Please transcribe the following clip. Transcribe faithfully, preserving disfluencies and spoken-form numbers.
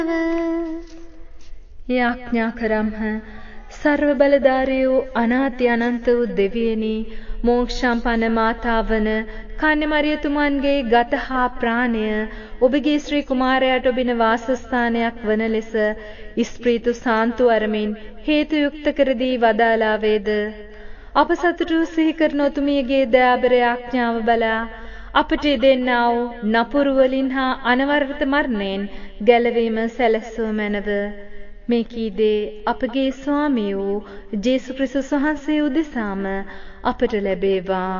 යාඥා කරම්හ. සර්ව බලධාරී වූ අනාති අනන්ත වූ දෙවියනි, මෝක්ෂම්පන්න මාතාවන කන්‍යමරියතුමන්ගේ ගත හා ප්‍රාණය ඔබගේ ශ්‍රී කුමාරයාට ඔබින වාසස්ථානයක් වන ලෙස ඉස්ප්‍රීතු සාන්තු අරමින් හේතු යුක්ත කර දී වදාලා වේද. අප සතුටු සිහි කරන ඔතුමියගේ දයාබර යාඥාව බලා අපට දෙන්නා වූ නපුරු වලින් හා අනවරත මරණයෙන් ගැලවීම සැලසුව මැනව. මේ කීදේ අපගේ ස්වාමී වූ ජේසු ක්‍රිස්තුස් වහන්සේ උදෙසාම අපට ලැබේවා.